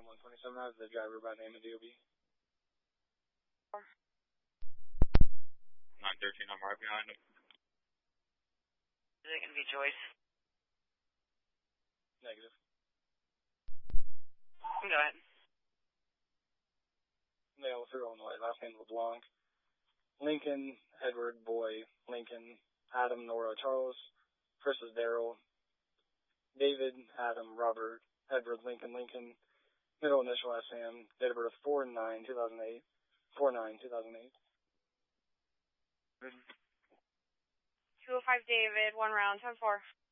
127, I have the driver by name of DOB. 913, I'm right behind him. Is it going to be Joyce? Negative. Go ahead. Mail through Illinois, last name LeBlanc. Lincoln, Edward, Boy, Lincoln, Adam, Nora, Charles. First is Daryl. David, Adam, Robert, Edward, Lincoln, Lincoln. Middle initial SM. Date of birth 4/9/2008. 4/9/2008. 205 David, 1 round, 10-4.